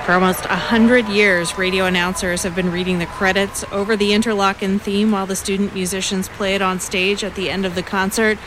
For almost 100 years, radio announcers have been reading the credits over the Interlaken theme while the student musicians play it on stage at the end of the concert.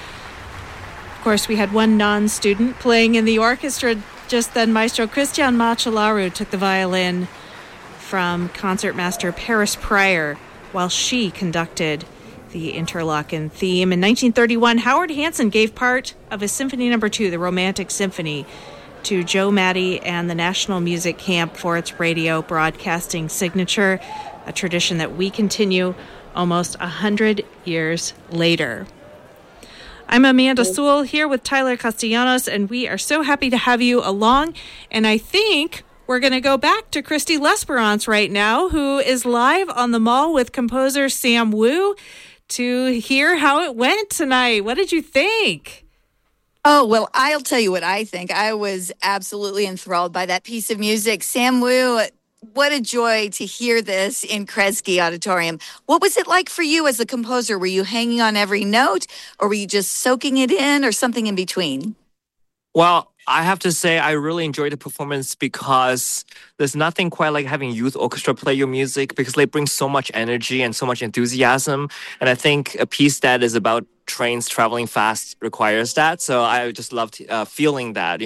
Of course, we had one non-student playing in the orchestra just then. Maestro Christian Macellaro took the violin from concertmaster Paris Pryor while she conducted the Interlaken theme. In 1931, Howard Hanson gave part of his Symphony No. 2, the Romantic Symphony, to Joe Maddie and the National Music Camp for its radio broadcasting signature, a tradition that we continue almost 100 years later. I'm Amanda Sewell here with Tyler Castellanos, and we are so happy to have you along. And I think we're going to go back to Christy L'Esperance right now, who is live on the Mall with composer Sam Wu to hear how it went tonight. What did you think? Oh, well, I'll tell you what I think. I was absolutely enthralled by that piece of music. Sam Wu, what a joy to hear this in Kresge Auditorium. What was it like for you as a composer? Were you hanging on every note, or were you just soaking it in, or something in between? Well, I have to say I really enjoyed the performance because there's nothing quite like having youth orchestra play your music, because they bring so much energy and so much enthusiasm. And I think a piece that is about trains traveling fast requires that. So I just loved feeling that,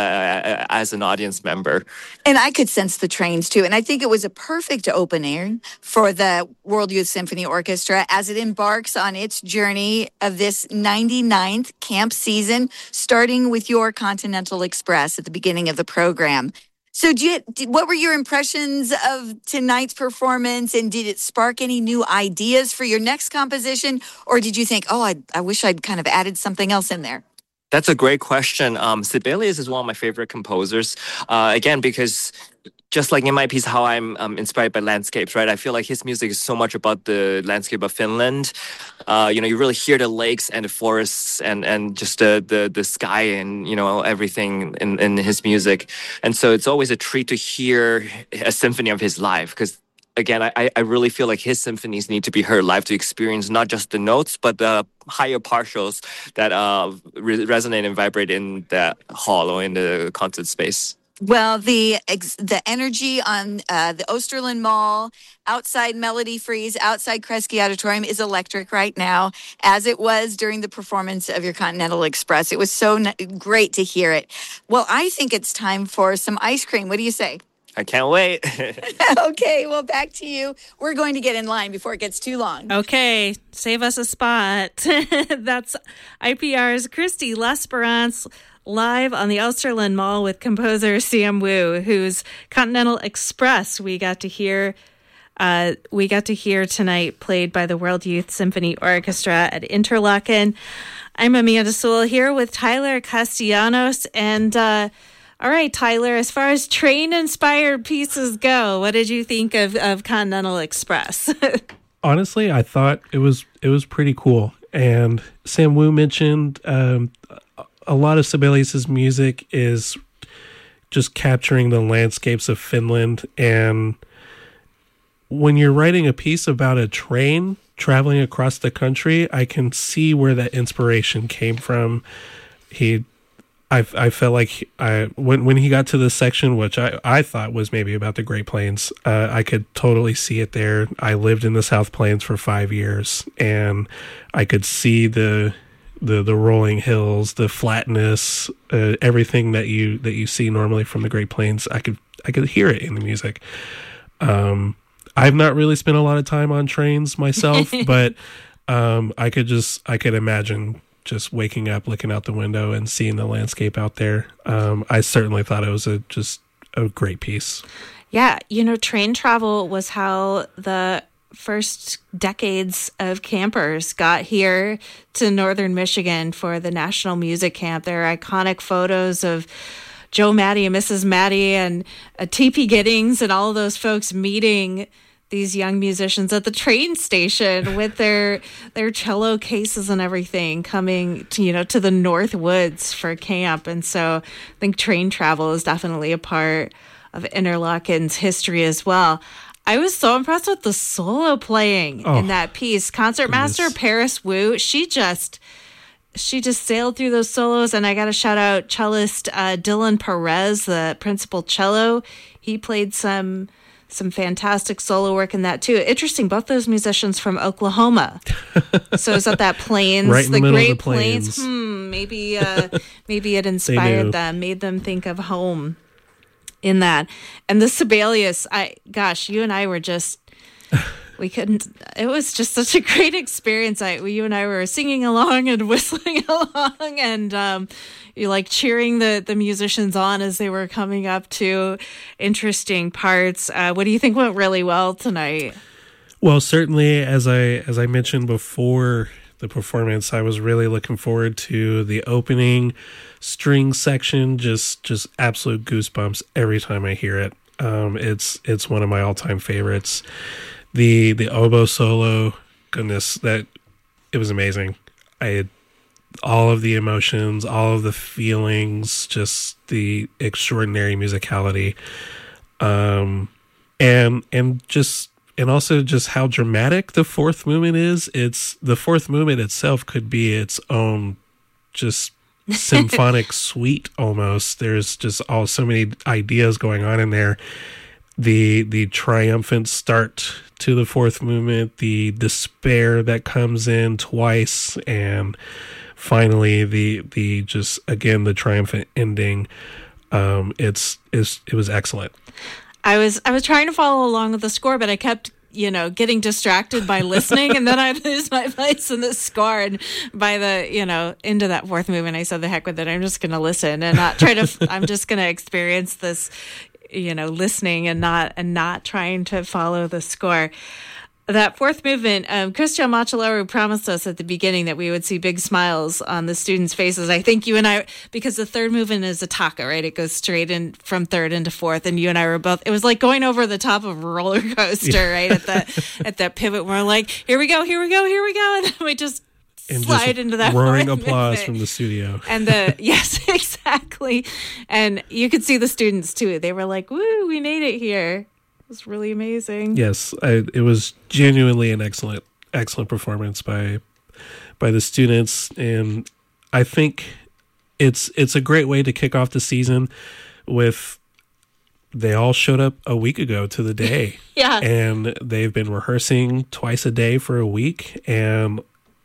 as an audience member. And I could sense the trains too. And I think it was a perfect opening for the World Youth Symphony Orchestra as it embarks on its journey of this 99th camp season, starting with your Continental Express at the beginning of the program. So what were your impressions of tonight's performance, and did it spark any new ideas for your next composition? Or did you think, I wish I'd kind of added something else in there? That's a great question. Sibelius is one of my favorite composers. Again, because just like in my piece, how I'm inspired by landscapes, right? I feel like his music is so much about the landscape of Finland. You really hear the lakes and the forests and just the sky and, everything in his music. And so it's always a treat to hear a symphony of his live, because again, I really feel like his symphonies need to be heard live to experience not just the notes, but the higher partials that resonate and vibrate in the hall or in the concert space. Well, the energy on the Osterland Mall, outside Melody Freeze, outside Kresge Auditorium is electric right now, as it was during the performance of your Continental Express. It was so great to hear it. Well, I think it's time for some ice cream. What do you say? I can't wait. Okay, well, back to you. We're going to get in line before it gets too long. Okay, save us a spot. That's IPR's Christy L'Esperance live on the Osterland Mall with composer Sam Wu, whose Continental Express we got to hear tonight, played by the World Youth Symphony Orchestra at Interlaken. I'm Amanda Sewell here with Tyler Castellanos, and all right, Tyler, as far as train-inspired pieces go, what did you think of Continental Express? Honestly, I thought it was pretty cool. And Sam Wu mentioned a lot of Sibelius's music is just capturing the landscapes of Finland. And when you're writing a piece about a train traveling across the country, I can see where that inspiration came from. I felt like when he got to this section, which I thought was maybe about the Great Plains, I could totally see it there. I lived in the South Plains for 5 years, and I could see the rolling hills, the flatness, everything that you see normally from the Great Plains. I could hear it in the music. I've not really spent a lot of time on trains myself, but I could imagine just waking up, looking out the window, and seeing the landscape out there. I certainly thought it was just a great piece. Yeah, train travel was how the first decades of campers got here to northern Michigan for the National Music Camp. There are iconic photos of Joe Maddie and Mrs. Maddie and T.P. Giddings and all of those folks meeting these young musicians at the train station with their cello cases and everything, coming to the North Woods for camp. And so I think train travel is definitely a part of Interlaken's history as well. I was so impressed with the solo playing in that piece. Concertmaster Paris Wu, she she just sailed through those solos. And I got to shout out cellist Dylan Perez, the principal cello. He played some fantastic solo work in that too. Interesting, both those musicians from Oklahoma. So is that Plains, right in the Great Plains? Maybe it inspired them, made them think of home in that. And the Sibelius, you and I were just we couldn't. It was just such a great experience. You and I were singing along and whistling along, and you like cheering the musicians on as they were coming up to interesting parts. What do you think went really well tonight? Well, certainly, as I mentioned before the performance, I was really looking forward to the opening string section. Just absolute goosebumps every time I hear it. It's one of my all-time favorites. The oboe solo, goodness, that it was amazing. I had all of the emotions, all of the feelings, just the extraordinary musicality, and also just how dramatic the fourth movement is. The fourth movement itself could be its own just symphonic suite almost. There's just so many ideas going on in there. The triumphant start to the fourth movement, the despair that comes in twice, and finally the just again the triumphant ending. It was excellent. I was trying to follow along with the score, but I kept getting distracted by listening, and then I lose my place in the score. And by the into that fourth movement, I said, "The heck with it! I'm just going to listen and not try to. I'm just going to experience this." Listening and not trying to follow the score. That fourth movement, Christian Macellaro promised us at the beginning that we would see big smiles on the students' faces. I think you and I, because the third movement is a taka, right? It goes straight in from third into fourth, and you and I were both. It was like going over the top of a roller coaster, right? At that pivot, we're like, here we go, and then we just slide into that roaring applause from the studio. And yes, exactly. And you could see the students too. They were like, "Woo, we made it here." It was really amazing. Yes, it was genuinely an excellent performance by the students, and I think it's a great way to kick off the season with. They all showed up a week ago to the day. Yeah. And they've been rehearsing twice a day for a week, and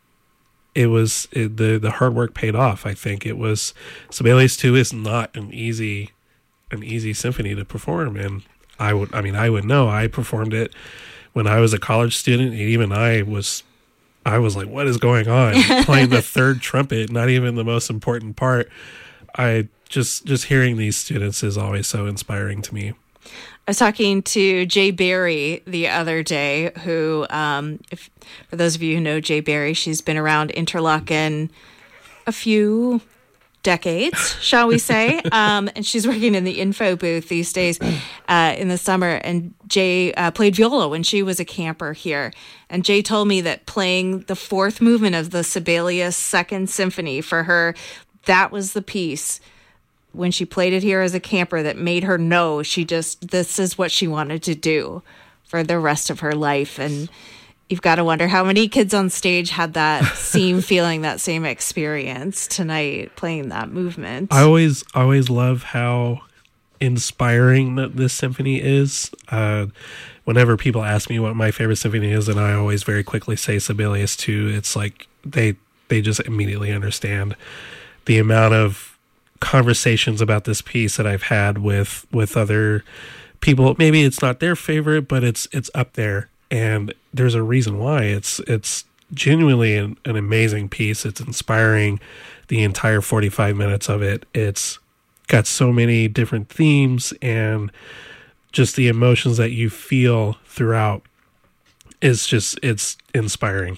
the hard work paid off. I think it was Sibelius 2 is not an easy symphony to perform, and I would know. I performed it when I was a college student, and even I was like, what is going on? Playing the third trumpet, not even the most important part. I just hearing these students is always so inspiring to me. I was talking to Jay Barry the other day, who, for those of you who know Jay Barry, she's been around Interlochen a few decades, shall we say, and she's working in the info booth these days in the summer, and Jay played viola when she was a camper here, and Jay told me that playing the fourth movement of the Sibelius Second Symphony for her, that was the piece when she played it here as a camper that made her know this is what she wanted to do for the rest of her life. And you've got to wonder how many kids on stage had that feeling that same experience tonight playing that movement. I always love how inspiring that this symphony is. Whenever people ask me what my favorite symphony is, and I always very quickly say Sibelius 2, it's like they just immediately understand the amount of conversations about this piece that I've had with other people. Maybe it's not their favorite, but it's up there, and there's a reason why. It's genuinely an amazing piece. It's inspiring. The entire 45 minutes of it. It's got so many different themes, and just the emotions that you feel throughout it's inspiring.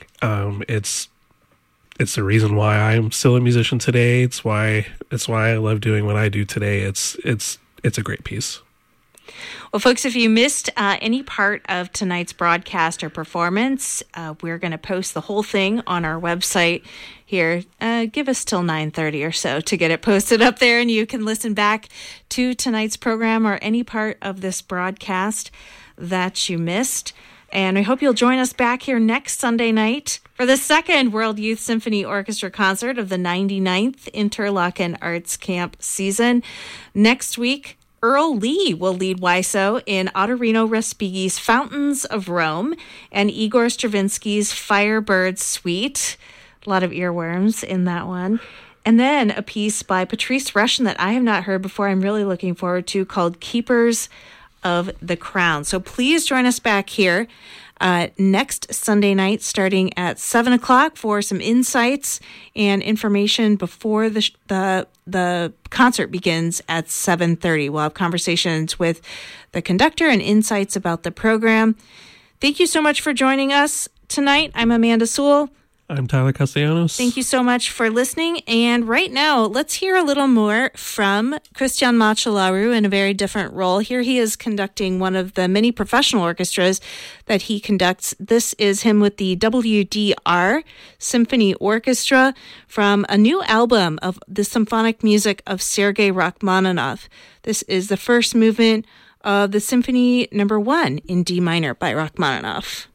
It's the reason why I'm still a musician today. It's why I love doing what I do today. It's a great piece. Well, folks, if you missed any part of tonight's broadcast or performance, we're going to post the whole thing on our website here. Give us till 9:30 or so to get it posted up there, and you can listen back to tonight's program or any part of this broadcast that you missed. And I hope you'll join us back here next Sunday night for the second World Youth Symphony Orchestra concert of the 99th Interlochen Arts Camp season. Next week, Earl Lee will lead WISO in Ottorino Respighi's Fountains of Rome and Igor Stravinsky's Firebird Suite. A lot of earworms in that one. And then a piece by Patrice Rushen that I have not heard before, I'm really looking forward to, called Keepers of the Crown. So please join us back here next Sunday night starting at 7 o'clock for some insights and information before the concert begins at 7:30. We'll have conversations with the conductor and insights about the program. Thank you so much for joining us tonight. I'm Amanda Sewell. I'm Tyler Castellanos. Thank you so much for listening. And right now, let's hear a little more from Christian Machelaru in a very different role. Here he is conducting one of the many professional orchestras that he conducts. This is him with the WDR Symphony Orchestra from a new album of the symphonic music of Sergei Rachmaninoff. This is the first movement of the Symphony No. 1 in D minor by Rachmaninoff.